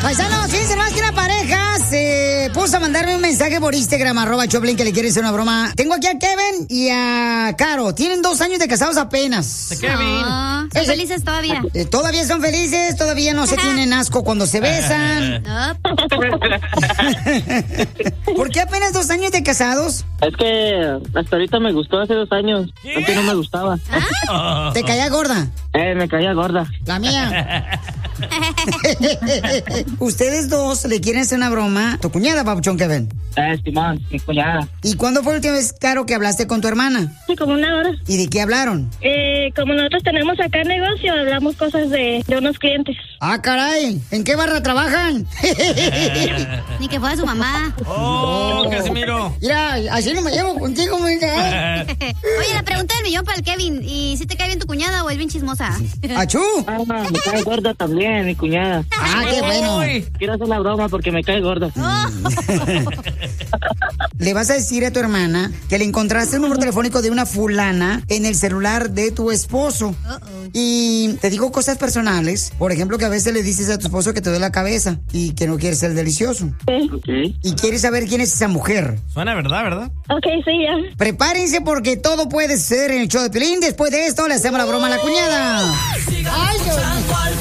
Paisanos, fíjense más que una pareja se puso a mandarme un mensaje por Instagram, @Choplin, que le quiere hacer una broma. Tengo aquí a Kevin y a Caro. Tienen 2 años de casados apenas. Kevin. No, son felices todavía. Todavía son felices, todavía no se tienen asco cuando se besan. ¿Por qué apenas 2 años de casados? Es que hasta ahorita me gustó hace 2 años. Antes no me gustaba. ¿Te caía gorda? Me caía gorda. La mía. Ustedes dos le quieren hacer una broma. ¿Tu cuñada, papuchón, Kevin? Simón, mi cuñada. ¿Y cuándo fue la última vez, Caro, que hablaste con tu hermana? Sí, como 1 hora. ¿Y de qué hablaron? Como nosotros tenemos acá negocio, hablamos cosas de unos clientes. Ah, caray. ¿En qué barra trabajan? Ni que fuera su mamá. ¡Oh, Casimiro! Mira, así no me llevo contigo, mija. Oye, la pregunta del millón para el Kevin. ¿Y si te cae bien tu cuñada o es bien chismosa? ¡Achú! Me cae gorda también, mi cuñada. Ah, qué bueno. Quiero hacer la broma porque me cae gorda. Le vas a decir a tu hermana que le encontraste el número telefónico de una fulana en el celular de tu esposo. Y te digo cosas personales. Por ejemplo, que a veces le dices a tu esposo que te duele la cabeza y que no quieres ser delicioso. Okay. Y quieres saber quién es esa mujer. Suena verdad, ¿verdad? Ok, sí, ya. Prepárense porque todo puede ser en el show de Piolín. Después de esto le hacemos la broma a la cuñada. ¡Ay, Dios mío!